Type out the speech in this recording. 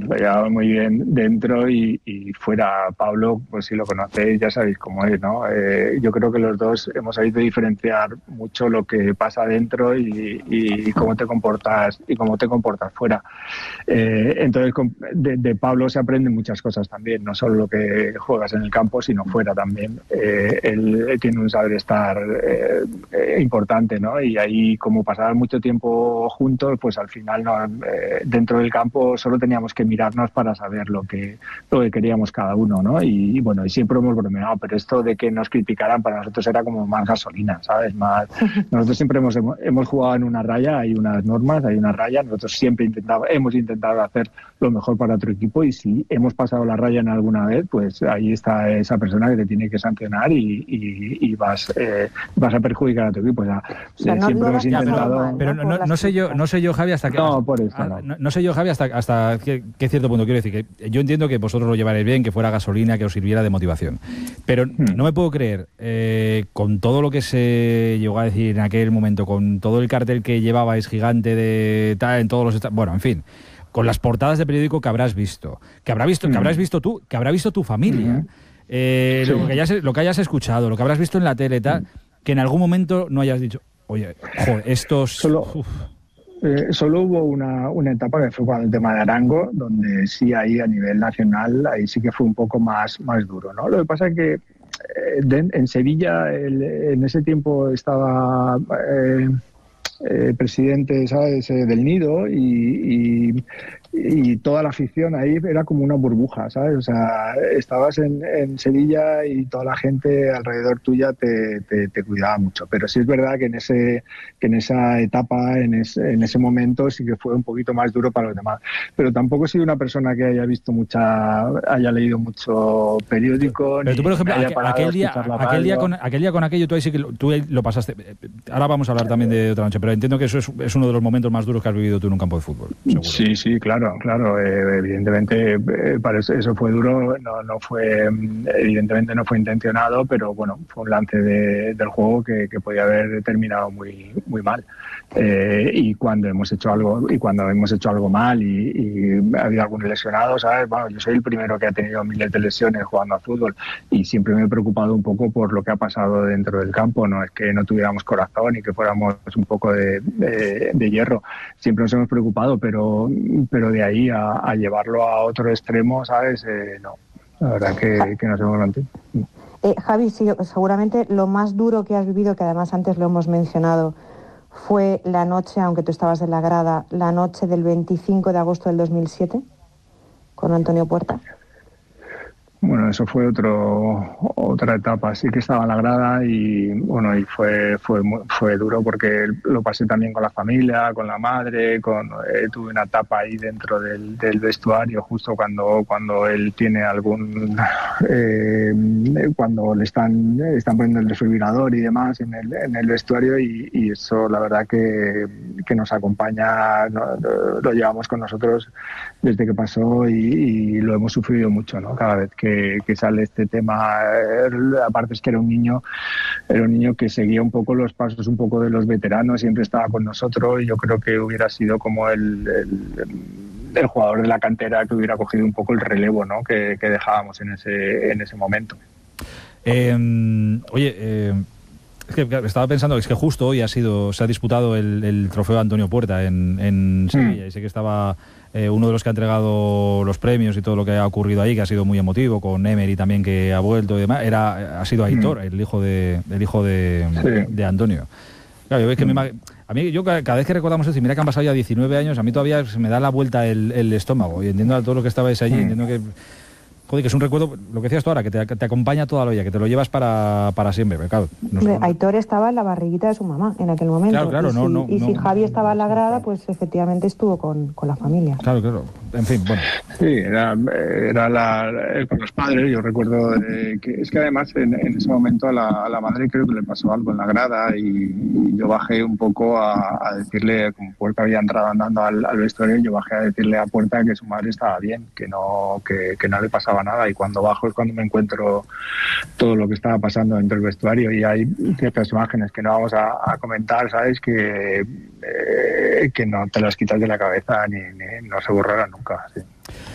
lo llevaba muy bien dentro y fuera. Pablo, pues si lo conocéis ya sabéis cómo es, ¿no? Yo creo que los dos hemos sabido diferenciar mucho lo que pasa dentro y cómo te comportas fuera. Entonces de Pablo se aprenden muchas cosas también, no solo lo que juegas en el campo, sino fuera también. Él tiene un saber estar importante, ¿no? Y ahí, como pasaban mucho tiempo juntos, pues al final dentro del campo solo teníamos que mirarnos para saber lo que queríamos cada uno, ¿no? Y bueno, y siempre hemos bromeado, pero esto de que nos criticaran para nosotros era como más gasolina, ¿sabes? Nosotros siempre hemos jugado en una raya, hay unas normas, hay una raya, nosotros siempre hemos intentado hacer lo mejor para otro equipo, y si hemos pasado la raya en alguna vez, pues ahí está esa persona que te tiene que sancionar y vas a perjudicar a tu equipo. O sea, siempre hemos intentado... Pero no sé yo, Javi, hasta que... No, por eso no sé yo, Javi, hasta qué cierto punto. Quiero decir que yo entiendo que vosotros lo llevaréis bien, que fuera gasolina, que os sirviera de motivación. Pero no me puedo creer, con todo lo que se llegó a decir en aquel momento, con todo el cartel que llevabais gigante de tal, en todos los... Bueno, en fin, con las portadas de periódico que habrás visto, que habrás visto tú, que habrá visto tu familia, Sí. lo que hayas escuchado, lo que habrás visto en la tele, tal, que en algún momento no hayas dicho, oye, joder, estos... Solo hubo una etapa que fue con el tema de Arango, donde sí, ahí a nivel nacional, ahí sí que fue un poco más duro, ¿no? Lo que pasa es que en Sevilla en ese tiempo estaba presidente, ¿sabes?, del Nido, y toda la afición ahí era como una burbuja, ¿sabes? O sea, estabas en Sevilla y toda la gente alrededor tuya te cuidaba mucho. Pero sí es verdad que en esa etapa, en ese momento, sí que fue un poquito más duro para los demás. Pero tampoco he sido una persona que haya leído mucho periódico. Pero tú, por ejemplo, aquel día con aquello, tú ahí sí que tú lo pasaste. Ahora vamos a hablar también de otra noche, pero entiendo que eso es uno de los momentos más duros que has vivido tú en un campo de fútbol, seguro. Sí, claro. Evidentemente, para eso fue duro. Evidentemente no fue intencionado, pero bueno, fue un lance del juego que podía haber terminado muy, muy mal. Y cuando hemos hecho algo mal y ha habido algunos lesionados, ¿sabes? Bueno, yo soy el primero que ha tenido miles de lesiones jugando a fútbol, y siempre me he preocupado un poco por lo que ha pasado dentro del campo. No es que no tuviéramos corazón y que fuéramos un poco de hierro. Siempre nos hemos preocupado, pero de ahí a llevarlo a otro extremo, ¿sabes? No, la verdad que nos hemos mantenido. Javi, sí, seguramente lo más duro que has vivido, que además antes lo hemos mencionado, fue la noche, aunque tú estabas en la grada, la noche del 25 de agosto del 2007 con Antonio Puerta. Bueno, eso fue otra etapa. Sí que estaba en la grada y bueno, y fue duro porque lo pasé también con la familia, con la madre, tuve una etapa ahí dentro del vestuario justo cuando él tiene cuando le están poniendo el desfibrilador y demás en el vestuario, y eso la verdad que nos acompaña, ¿no? Lo llevamos con nosotros desde que pasó y lo hemos sufrido mucho, ¿no? Cada vez que sale este tema. Aparte es que era un niño que seguía un poco los pasos un poco de los veteranos, siempre estaba con nosotros, y yo creo que hubiera sido como el jugador de la cantera que hubiera cogido un poco el relevo, ¿no? que dejábamos en ese momento. Es que estaba pensando, es que justo hoy se ha disputado el trofeo Antonio Puerta en Sevilla, y sé que estaba uno de los que ha entregado los premios y todo lo que ha ocurrido ahí, que ha sido muy emotivo, con Emery también, que ha vuelto y demás, ha sido Aitor, el hijo de Antonio. Claro, yo ves que a mí, yo cada vez que recordamos eso, y mira que han pasado ya 19 años, a mí todavía se me da la vuelta el estómago, y entiendo a todo lo que estabais allí, entiendo que... Joder, que es un recuerdo, lo que decías tú ahora, que te acompaña toda la vida, que te lo llevas para siempre. Claro, Aitor estaba en la barriguita de su mamá en aquel momento. Claro, si Javi estaba en la grada, pues efectivamente estuvo con la familia. Claro. En fin, bueno. Sí, era con los padres. Yo recuerdo que es que además en ese momento a la madre creo que le pasó algo en la grada, y yo bajé un poco a decirle, como Puerta había entrado andando al vestuario, yo bajé a decirle a Puerta que su madre estaba bien, que no le pasaba nada, y cuando bajo es cuando me encuentro todo lo que estaba pasando dentro del vestuario, y hay ciertas imágenes que no vamos a comentar, ¿sabes? Que no te las quitas de la cabeza ni no se borrarán nunca, sí.